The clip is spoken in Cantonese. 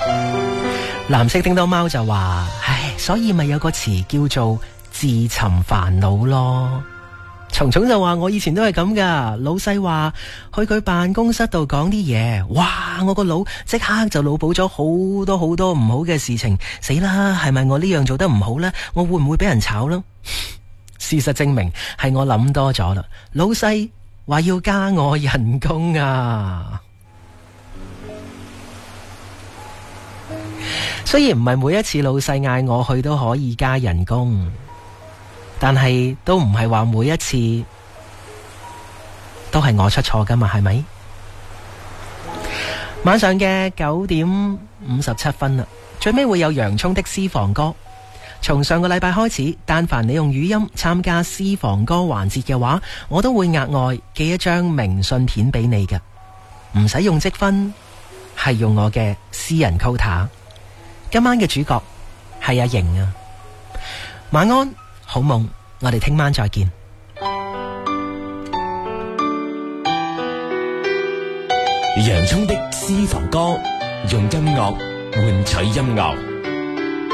藍色叮當貓就話，唉，所以咪有個詞叫做自尋煩惱咯。蟲蟲就話，我以前都係咁噶，老細話去佢辦公室度講啲嘢，哇，我個腦即刻就腦補咗好多好多唔好嘅事情，死啦，係咪我呢樣做得唔好呢？我會唔會俾人炒呢？事實證明係我諗多咗啦，老細話要加我人工啊。雖然唔係每一次老細嗌我去都可以加人工，但係都唔係話每一次都係我出錯噶嘛，係咪？晚上嘅9:57啦，最尾會有洋蔥的私房歌。從上個禮拜開始，但凡你用語音參加私房歌環節嘅話，我都會額外寄一張明信片俾你嘅，唔使用積分，係用我嘅私人 quota。今晚嘅主角係阿瑩啊，晚安，好夢，我哋聽晚再見。 洋蔥的私房歌，用音樂換取音樂。